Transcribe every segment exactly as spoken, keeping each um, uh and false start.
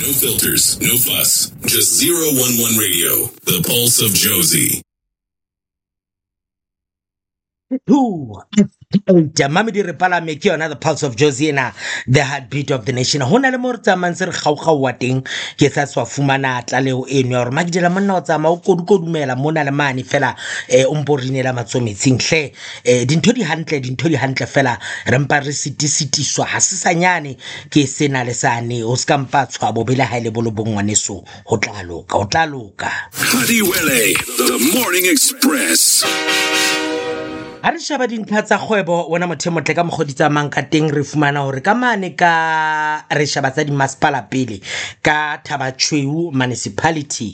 No filters, no fuss, just zero one one Radio, the pulse of Josie. Two. Mami di re palame ke yona the pulse of Josie na the heartbeat of the nation. Hona le mo re tsamayang se re gaugau wa teng ke sa tswa fumana tlaleo eno ya gore makidela monna o tsamaya o kodukodumela mona le mane fela eh o mpo rinela matsometsing hle eh dintho di hantle dintho di hantle fela re mpa re sitisitiswa ha se sanyane ke sena le sane o ska mpa tshwa bobele ha ile bolo bongwaneso ho tla loka ho tla loka. Hadiwele, the Morning Express. Ha re shaba dintlha tsa kgwebo wona motho motle ka mogoditsa mang ka teng re fumana hore ka mane ka re shaba tsa di masipala pele ka Thabatshweu municipality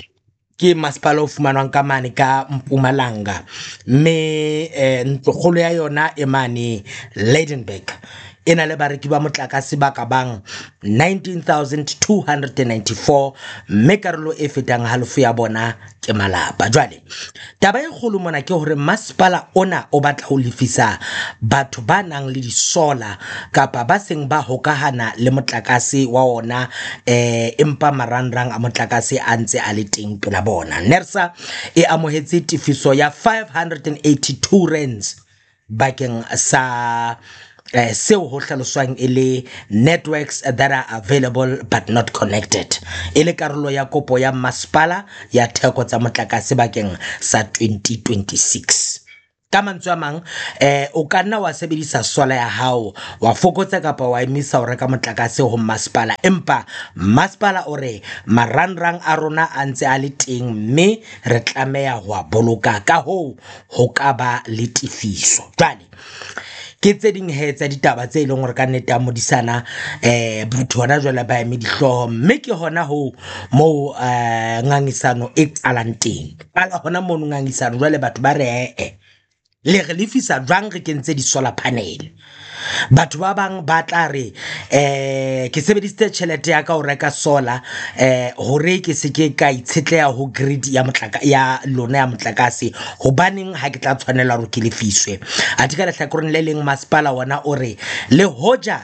ke masipala o fumanwang ka mane ka Mpumalanga mme eh, ntlogolo ya yona e mane Lydenburg ena le bareki ba motlakase ba ka bang nineteen thousand two hundred ninety-four mme karolo e fetang halofo ya bona ke malapa. Jwale taba e kgolo mona ke hore masipala ona o batla ho lefisa batho ba nang le di solar kapa ba seng ba hokahana le motlakase wa ona eh empa marangrang a motlakase a ntse a le teng pela bona. NERSA e amohetse tifiso ya five hundred eighty-two rands bakeng sa Uh, seo ho hlaloswang ele networks that are available but not connected ele karolo ya kopo ya masipala ya theko tsa motlakase bakeng sa twenty twenty-six. Ka mantswe a mang eh o ka nna wa sebedisa solar ya hao wa fokotsa kapa wa emisa ho reka motlakase ho masipala empa masipala o re marangrang a rona a ntse a le teng mme re tlameha ho a boloka ka ho ho ka ba le tifiso. Jwale ke tse ding he tsa ditaba tse ileng gore ka nnete a modisana eh batho hona jwale ba eme dihloho mme ke hona ho mo eh ngangisano e qalang teng ala hona mo ngangisano jwale batho ba re eh le re lefisa jwang re kentse di solar panel batho ba bang ba tla re eh ke sebedisitse tšhelete ya ka o reka solar eh hore ke se ke ka itshetleha ho grid ya motlaka ya lona ya motlakase hobaneng ha ke tla tshwanela hore ke lefiswe a tika le hlakoreng le leng masipala wona o re le hoja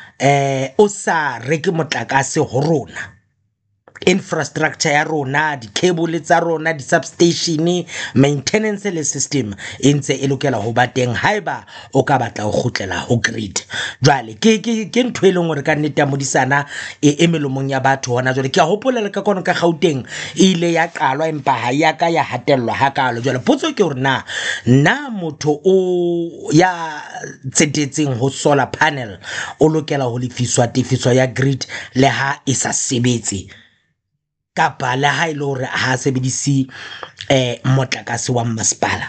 eh o sa reke motlakase ho rona infrastructure ya rona di cable tsa rona di substation maintenance le system e ntse e lokela ho ba teng haeba o ka batla ho khutlela ho grid. Jwale ke ke ke ntwe le ngore ka nnete modisana e emelomong ya batho hona jwale ke a hopola le ka kono ka Gauteng ile ya qalwa empa ha ya ka ya hatellwa ha kalo. Jwale potso ke hore na na motho o ya tsetetseng ho solar panel o lokela ho lefiswa tifiso ya grid le ha e sa sebetse kapa le ha ile hore ha sebedisi eh motlakase wa masipala.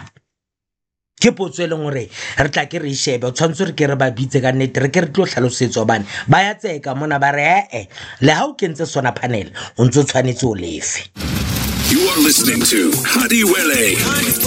Ke potso e leng hore re tla ke re shebe o tshwantse re ke re ba bitse ka nnete re ke re tlo hlalosetsa bana ba ya tseka mona ba re eh le ha o kentse sona panel o ntse tshwanetse o lefe. You are listening to Hadiwele,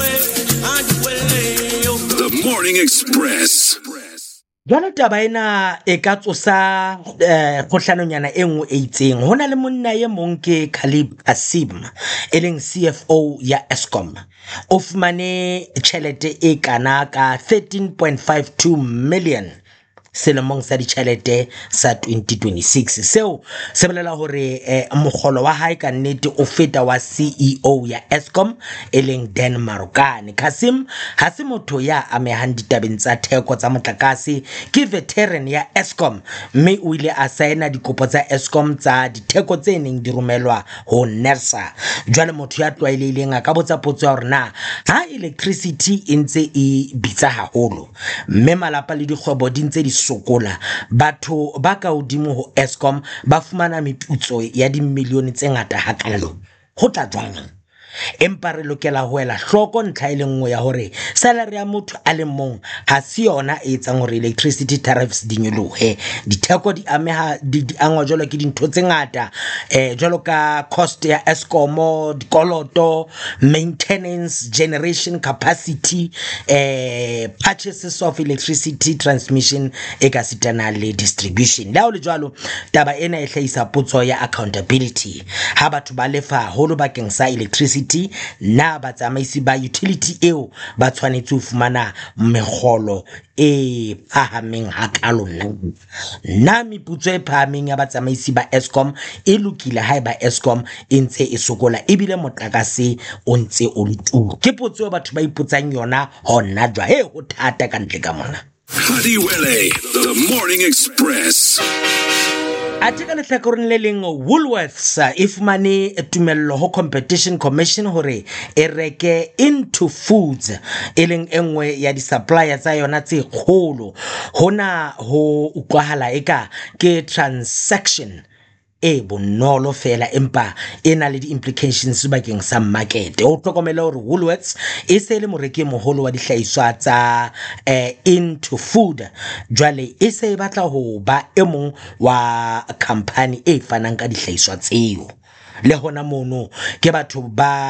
the Morning Express. Jana taba ena e ka tsosa eh kgohlanonyana e nngwe e itseng hona le monna ye mong ke Khalib Asim e leng C F O ya Eskom o fumane tjhelete e kana ka thirteen point five two million selemong sa ditjhelete sa twenty twenty-six seo se bolela hore eh, mogolo wa hae ka nnete o feta wa C E O ya Eskom e leng Dan Marokane. Kasim ha se motho ya amehang ditabeng tsa theko tsa motlakase ke veteran ya Eskom mme o ile a saena dikopo tsa Eskom tsa ditheko tse neng di romelwa ho NERSA. Jwale motho ya tlwaelehileng a ka botsa potso ya hore na ha electricity e ntse e bitsa haholo mme malapa le dikgwebo di ntse di sokola batho ba ka hodimo ho Eskom ba fumana meputso ya dimilione tse ngata hakalo ho tla jwang empa re lokela ho ela hloko ntlha ile nngwe ya hore salary ya motho a le mong ha se yona e etsang hore electricity tariffs di nyolohe ditheko di ameha di angwa jalo ke dintho tse ngata eh jalo ka cost ya Eskom dikoloto maintenance generation capacity eh purchases of electricity transmission e ka sitana le distribution la o le jalo taba ena e hlahisa potso ya accountability ha batho ba lefa holo bakeng sa electricity electricity na batsamaisi ba utility eo ba tshwanetse ho fumana megolo e phahameng hakalo na na meputso e phahameng ya batsamaisi ba Eskom e lokile ha ba Eskom e ntse e sokola ebile motlakase o ntse o le turu ke potso batho ba ipotsang yona hona jwa he ho thata ka ntle ka mona. Hadiwele, the Morning Express. Ate ka lehlakoreng le leng Woolworths e fumane tumello ho Competition Commission hore e reke Into Foods e leng engwe ya di supplier tsa yona tse kgolo hona ho utlwahala eka ke transaction e bonolo fela empa ena le di implications bakeng sa market o hlokomela hore Woolworths e se le moreki moholo wa dihlahiswa tsa eh, Into Food jwale e se batla ho ba emong wa company e fanang ka dihlahiswa tseo le hona mono ke batho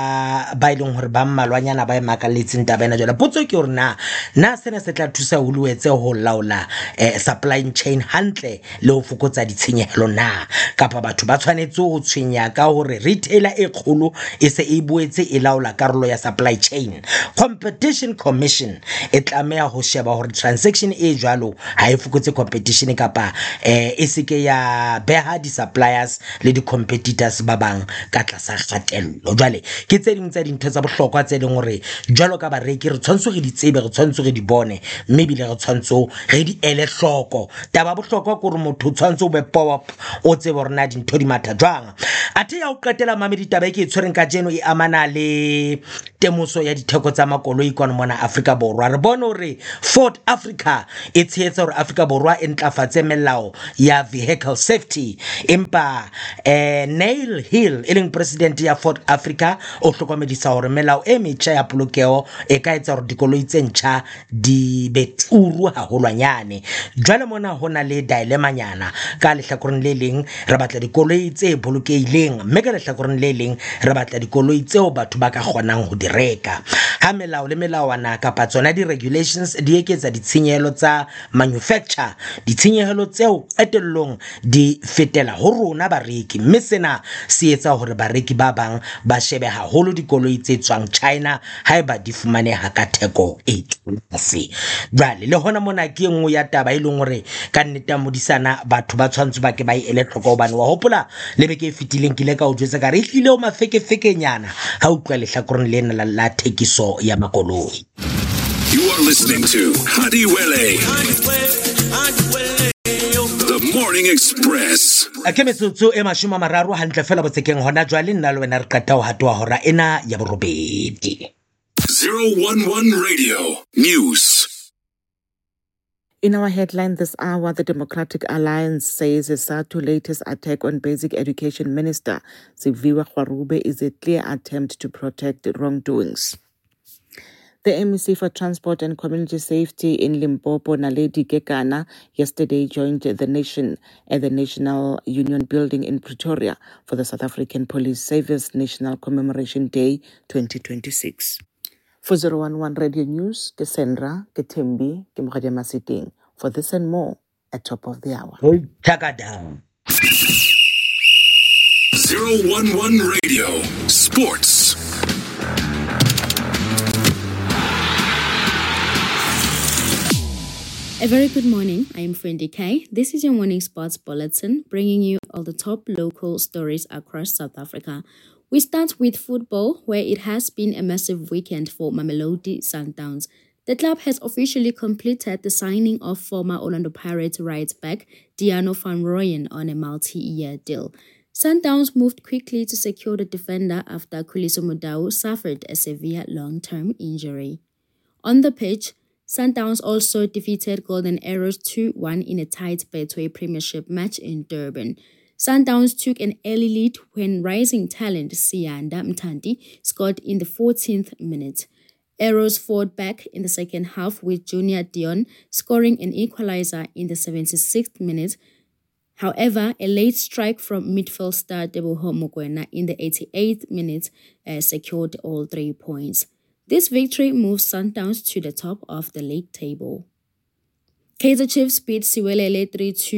ba ba ileng hore ba mmalwanyana ba emakalletseng tabena jwale potso ke hore na na sena se tla thusa Woolworths ho laola eh, supply chain hantle le ho fokotsa ditshenyehelo na kapa batho ba tshwanetse ho tshwenya ka hore retailer e kgolo e se e boetse e laola karolo ya supply chain. Competition Commission e tlameha ho sheba hore transaction e jwalo ha e fokotse competition kapa eh, e seke ya beha di suppliers le di competitors ba bang ka tlasa kgatello jwale ke tse ding tsa dintho tsa bohlokwa tse ding hore jwalo ka bareki re tshwantse re di tsebe re tshwantse re di bone mme bile re tshwantse re di ele hloko taba bohlokwa ke hore motho tshwantse o be pop o tsebe hore na dintho di matha jwang athe ya o qetela mamedi taba e ke tshwereng ka jeno e amana le temoso ya ditheko tsa makoloi kwana mona Afrika Borwa re bone hore Ford Africa e tshehetsa hore Afrika Borwa e ntlafatse melao ya vehicle safety empa eh, Neil Hill e leng president ya Ford Africa o hlokomedisa hore melao e metjha ya polokeho e ka etsa hore dikoloi tse ntjha di beturu haholwanyane jwale mona hona le dilemma nyana ka lehlakoreng le leng re batla dikoloi tse bolokehileng mme ka lehlakoreng le leng re batla dikoloi tseo batho ba ka kgonang ho di reka ha melao le melawana kapa tsona di regulations di eketsa ditshenyehelo tsa manufacture ditshenyehelo tseo qetellong di fetela ho rona bareki mme sena se etsa hore bareki ba bang ba shebe haholo dikoloi tse tswang China haeba di fumaneha ka theko e tlase jwale le hona mona ke engwe ya taba e leng hore ka nnete modisana batho ba tshwantse ba ke ba ile tlhoko hobane wa hopola le beke e fetileng ke le ka o jwetsa ka re hlile o mafeke feke nyana ha utlwa lehlakoreng lena la, la thekiso ya makoloi. You are listening to Hadiwele, the Morning Express. Ke metsotso e mashome mararo hantle fela botsekeng hona jwale nna le wena re qeta ho hatoa hora ena ya borobedi. zero one one Radio News. In our headline this hour, the Democratic Alliance says SADTU's latest attack on Basic Education Minister Siphiwe Kgarube is a clear attempt to protect wrongdoings. The M E C for Transport and Community Safety in Limpopo, Naledi Kekana, yesterday joined the nation at the National Union Building in Pretoria for the South African Police Service National Commemoration Day twenty twenty-six. For zero one one Radio News, ke Sandra, ke Thembi, ke Mogadi Masiting. For this and more, at top of the hour. Takada. zero one one Radio Sports. A very good morning. I am Fendi K. This is your morning sports bulletin, bringing you all the top local stories across South Africa. We start with football, where it has been a massive weekend for Mamelodi Sundowns. The club has officially completed the signing of former Orlando Pirates right back Diano van Rooyen on a multi-year deal. Sundowns moved quickly to secure the defender after Khuliso Mudau suffered a severe long-term injury. On the pitch, Sundowns also defeated Golden Arrows two one in a tight Betway Premiership match in Durban. Sundowns took an early lead when rising talent Siyanda Mthandi scored in the fourteenth minute. Arrows fought back in the second half with Junior Dion scoring an equalizer in the seventy-sixth minute. However, a late strike from midfield star Teboho Mokoena in the eighty-eighth minute uh, secured all three points. This victory moves Sundowns to the top of the league table. Kaizer Chiefs beat Siwelele three two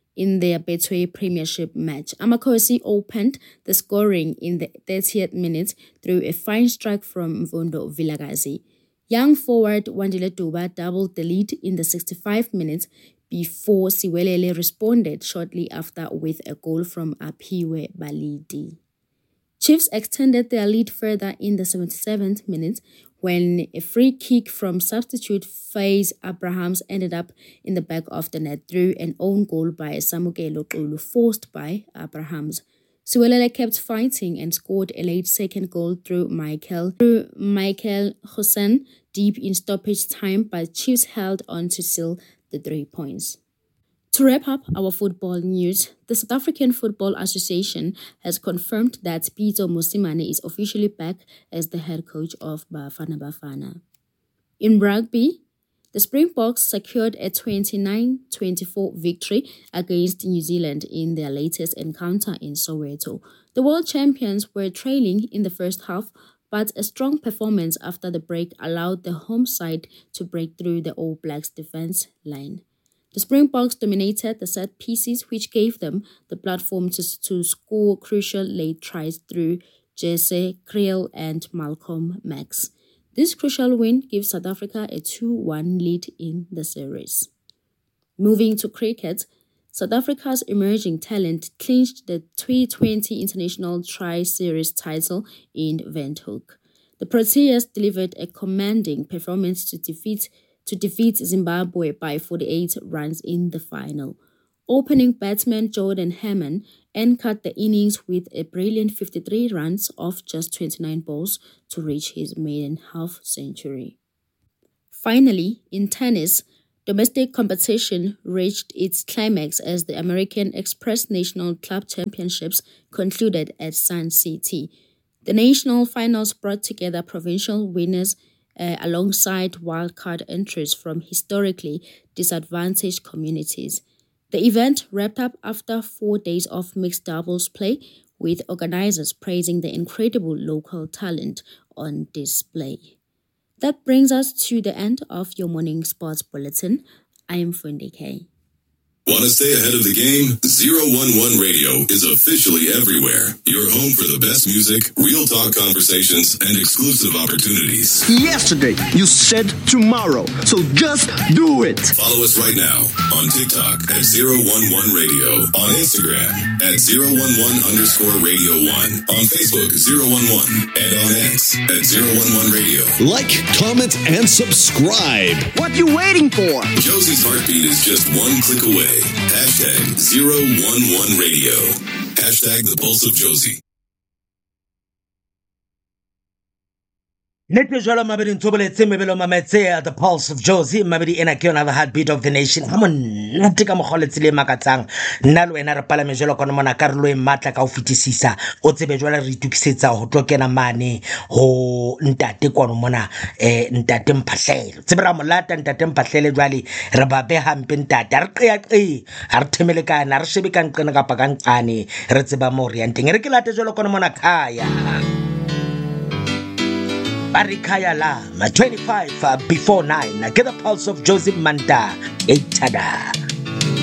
in their Betway Premiership match. Amakhosi opened the scoring in the thirtieth minute through a fine strike from Mfundo Vilakazi. Young forward Wandile Duba doubled the lead in the sixty-five minutes before Siwelele responded shortly after with a goal from Aphiwe Balidi. Chiefs extended their lead further in the seventy-seventh minute when a free kick from substitute Faze Abrahams ended up in the back of the net through an own goal by Samukelo Xulu, forced by Abrahams. Siwelele kept fighting and scored a late second goal through Michael through Michael Hussein deep in stoppage time, but Chiefs held on to seal the three points. To wrap up our football news, the South African Football Association has confirmed that Pitso Mosimane is officially back as the head coach of Bafana Bafana. In rugby, the Springboks secured a twenty-nine twenty-four victory against New Zealand in their latest encounter in Soweto. The world champions were trailing in the first half, but a strong performance after the break allowed the home side to break through the All Blacks defense line. The Springboks dominated the set pieces, which gave them the platform to, to score crucial late tries through Jesse Kriel and Malcolm Max. This crucial win gives South Africa a two one lead in the series. Moving to cricket, South Africa's emerging talent clinched the T twenty International Tri-Series title in Windhoek. The Proteas delivered a commanding performance to defeat to defeat Zimbabwe by forty-eight runs in the final. Opening batsman Jordan Hammond anchored the innings with a brilliant fifty-three runs off just twenty-nine balls to reach his maiden half-century. Finally, in tennis, domestic competition reached its climax as the American Express National Club Championships concluded at Sun City. The national finals brought together provincial winners Uh, alongside wildcard entries from historically disadvantaged communities. The event wrapped up after four days of mixed doubles play, with organizers praising the incredible local talent on display. That brings us to the end of your morning sports bulletin. I am Funde K. Want to stay ahead of the game? zero one one Radio is officially everywhere. Your home for the best music, real talk conversations, and exclusive opportunities. Yesterday, you said tomorrow, so just do it. Follow us right now on TikTok at zero one one Radio, on Instagram at zero one one underscore radio one, on Facebook zero one one, and on X at zero one one Radio. Like, comment, and subscribe. What you waiting for? Josie's heartbeat is just one click away. Hashtag zero one one Radio. Hashtag the Pulse of Josie. Net jwalo mabedi ntsoboletse mebelo mametse the Pulse of Josie mabedi ena ke yona the heartbeat of the nation. Ha monate ka mogoletse le makatsang nna le wena re palame jwalo kona mona karolo e matla ka o fitisisa o tsebe jwalo re itukisetsa ho tlokena mane ho ntate kono mona eh ntate Mphahlele tsebe ra molata ntate Mphahlele jwale re ba be hampe ntate re qeya qe ha re themele kana re shebe ka nqena ka pakantane re tseba mo re ya nteng re ke late jwalo kona mona khaya Barikaya Lama, twenty-five uh, before nine. Get the Pulse of Josie Manda. Eitada.